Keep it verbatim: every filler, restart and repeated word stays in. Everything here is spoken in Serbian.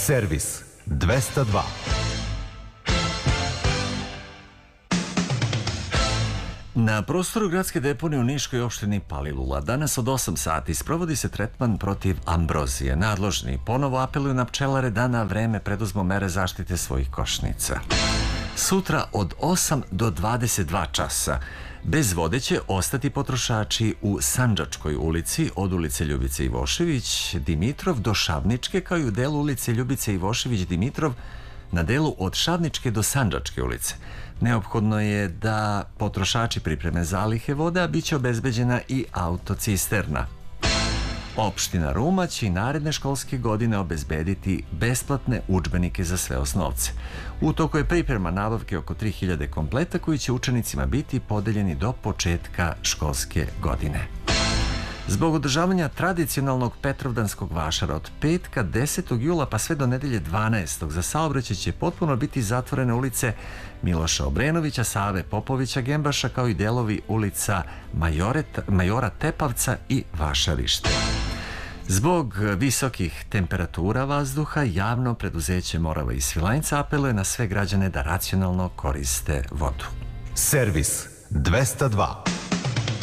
Servis dvesta dva. Na prostoru gradske deponije u Niškoj opštini Palilula danas od osam sati sprovodi se tretman protiv ambrozije. Nadložni ponovo apeluju na pčelare da na vreme preduzmu mere zaštite svojih košnica. Sutra od osam do dvadeset dva časa bez vode će ostati potrošači u Sandžačkoj ulici od ulice Ljubice Ivošević Dimitrov do Šavničke, kao i u delu ulice Ljubice Ivošević Dimitrov na delu od Šavničke do Sandžačke ulice. Neophodno je da potrošači pripreme zalihe vode, a bit će obezbeđena i autocisterna. Opština Ruma će i naredne školske godine obezbediti besplatne udžbenike za sve osnovce. U toku je priprema nabavke oko tri hiljade kompleta koji će učenicima biti podeljeni do početka školske godine. Zbog održavanja tradicionalnog Petrovdanskog vašara od petka desetog jula pa sve do nedelje dvanaestog za saobraćaj će potpuno biti zatvorene ulice Miloša Obrenovića, Save Popovića Gembaša, kao i delovi ulica Majora Tepavca i Vašarište. Zbog visokih temperatura vazduha, javno preduzeće Morava i Svilajnca apeluje na sve građane da racionalno koriste vodu. Servis dvesta dva.